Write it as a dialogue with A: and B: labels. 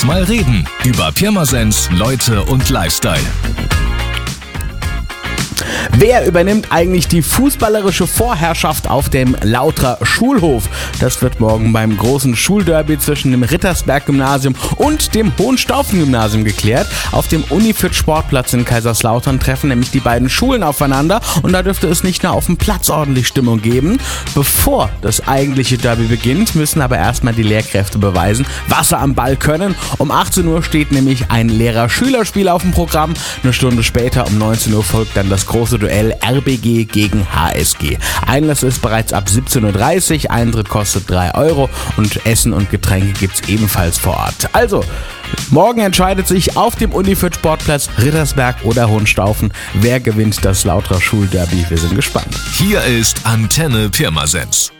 A: mal reden über Pirmasens, Leute und Lifestyle.
B: Wer übernimmt eigentlich die fußballerische Vorherrschaft auf dem Lauterer Schulhof? Das wird morgen beim großen Schulderby zwischen dem Rittersberg-Gymnasium und dem Hohenstaufen-Gymnasium geklärt. Auf dem Unifit-Sportplatz in Kaiserslautern treffen nämlich die beiden Schulen aufeinander und da dürfte es nicht nur auf dem Platz ordentlich Stimmung geben. Bevor das eigentliche Derby beginnt, müssen aber erstmal die Lehrkräfte beweisen, was sie am Ball können. Um 18 Uhr steht nämlich ein Lehrer-Schüler-Spiel auf dem Programm. Eine Stunde später um 19 Uhr folgt dann das große Duell RBG gegen HSG. Einlass ist bereits ab 17.30 Uhr, Eintritt kostet 3 € und Essen und Getränke gibt's ebenfalls vor Ort. Also, morgen entscheidet sich auf dem Unifit Sportplatz Rittersberg oder Hohenstaufen, wer gewinnt das Lauterer Schulderby. Wir sind gespannt.
A: Hier ist Antenne Pirmasens.